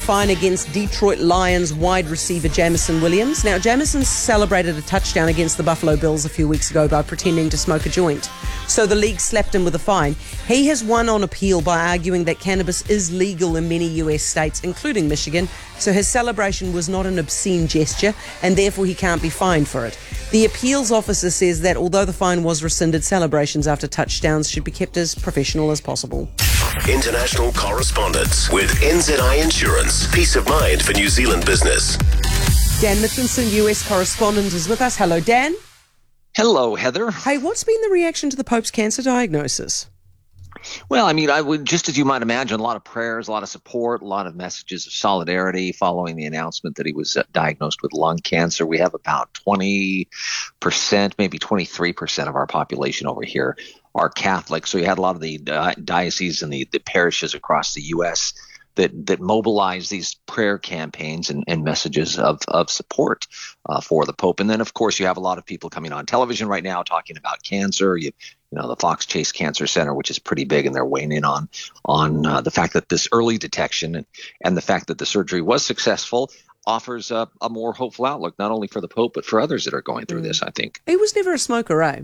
fine against Detroit Lions wide receiver Jameson Williams. Now, Jameson celebrated a touchdown against the Buffalo Bills a few weeks ago by pretending to smoke a joint. So the league slapped him with a fine. He has won on appeal by arguing that cannabis is legal in many US states, including Michigan, so his celebration was not an obscene gesture, and therefore he can't be fined for it. The appeals officer says that although the fine was rescinded, celebrations after touchdowns should be kept as professional as possible. International correspondence with NZI Insurance. Peace of mind for New Zealand business. Dan Mitchinson, US correspondent, is with us. Hello, Dan. Hello, Heather. Hey, what's been the reaction to the Pope's cancer diagnosis? Well, I mean, I would, just as you might imagine, a lot of prayers, a lot of support, a lot of messages of solidarity following the announcement that he was diagnosed with lung cancer. We have about 20%, maybe 23% of our population over here are Catholic. So you had a lot of the dioceses and the parishes across the U.S. that mobilize these prayer campaigns and messages of support for the Pope. And then, of course, you have a lot of people coming on television right now talking about cancer. You know, the Fox Chase Cancer Center, which is pretty big, and they're weighing in on the fact that this early detection and the fact that the surgery was successful offers a more hopeful outlook, not only for the Pope, but for others that are going through this, I think. He was never a smoker, eh?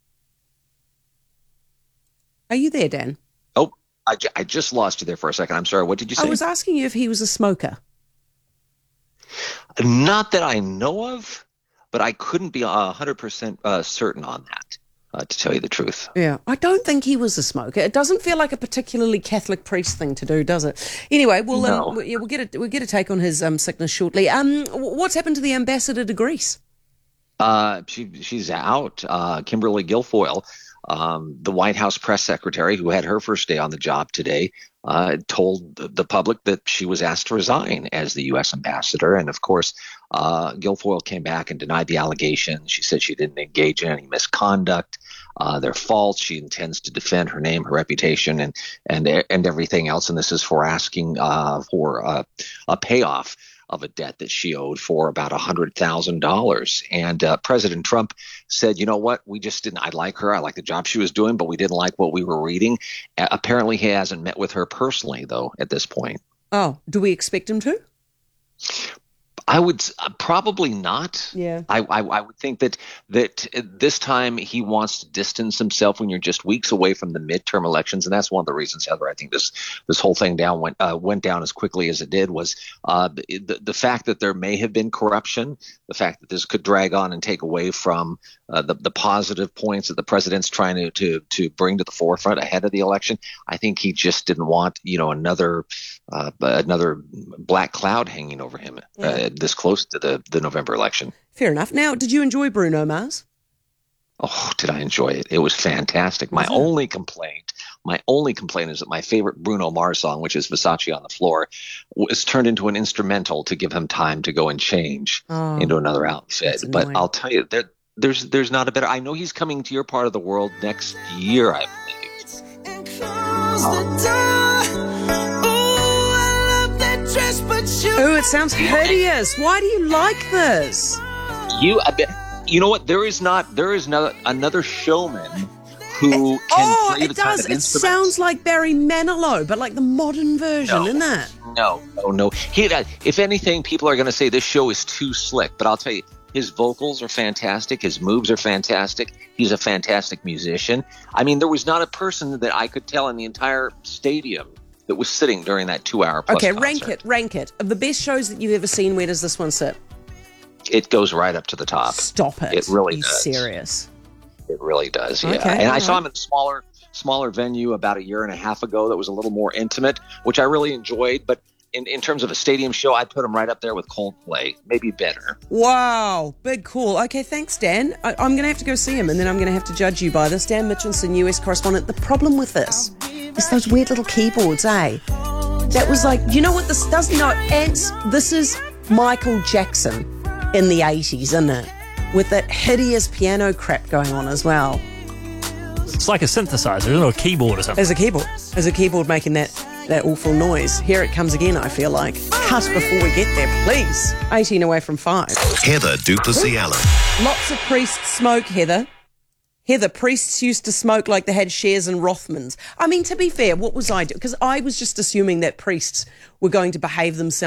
Are you there, Dan? Oh, I just lost you there for a second. I'm sorry. What did you say? I was asking you if he was a smoker. Not that I know of, but I couldn't be 100% certain on that. To tell you the truth. Yeah, I don't think he was a smoker. It doesn't feel like a particularly Catholic priest thing to do, does it? Anyway, we'll get a take on his sickness shortly. What's happened to the ambassador to Greece? She's out. Kimberly Guilfoyle, the White House press secretary, who had her first day on the job today, told the public that she was asked to resign as the U.S. ambassador. And of course, Guilfoyle came back and denied the allegations. She said she didn't engage in any misconduct. They're false. She intends to defend her name, her reputation, and everything else. And this is for asking for a payoff of a debt that she owed for about $100,000. And President Trump said, you know what, we just didn't, I like her, I like the job she was doing, but we didn't like what we were reading. Apparently he hasn't met with her personally, though, at this point. Oh, do we expect him to? I would probably not. Yeah. I would think that this time he wants to distance himself when you're just weeks away from the midterm elections, and that's one of the reasons, Heather, I think this whole thing went down as quickly as it did was the fact that there may have been corruption, the fact that this could drag on and take away from the positive points that the president's trying to bring to the forefront ahead of the election. I think he just didn't want another black cloud hanging over him. Yeah. This close to the November election. Fair enough. Now, did you enjoy Bruno Mars? Oh, did I enjoy it? It was fantastic. My only complaint is that my favorite Bruno Mars song, which is Versace on the Floor, was turned into an instrumental to give him time to go and change into another outfit. But I'll tell you, there's not a better. I know he's coming to your part of the world next year, I believe. Oh, it sounds hideous. Why do you like this? You know what? There is another showman who can play the kind of instruments. It sounds like Barry Manilow, but like the modern version, isn't it? No. If anything, people are going to say this show is too slick, but I'll tell you, his vocals are fantastic. His moves are fantastic. He's a fantastic musician. I mean, there was not a person that I could tell in the entire stadium that was sitting during that 2-hour plus concert. Rank it. Of the best shows that you've ever seen, where does this one sit? It goes right up to the top. Stop it. It really does. Be serious. It really does, yeah. Okay, and I saw him in a smaller venue about a year and a half ago that was a little more intimate, which I really enjoyed. But in terms of a stadium show, I'd put him right up there with Coldplay, maybe better. Wow, big call. Okay, thanks, Dan. I'm going to have to go see him, and then I'm going to have to judge you by this. Dan Mitchinson, US correspondent. The problem with this is those weird little keyboards, eh? That was like, you know what this does? No, Ants, this is Michael Jackson in the 80s, isn't it? With that hideous piano crap going on as well. It's like a synthesizer, isn't it? Or a keyboard or something. There's a keyboard making that awful noise. Here it comes again, I feel like. Cut before we get there, please. 18 away from 5. Heather Duplessis Allen. Lots of priests smoke, Heather. Heather, priests used to smoke like they had shares in Rothmans. I mean, to be fair, what was I doing? Because I was just assuming that priests were going to behave themselves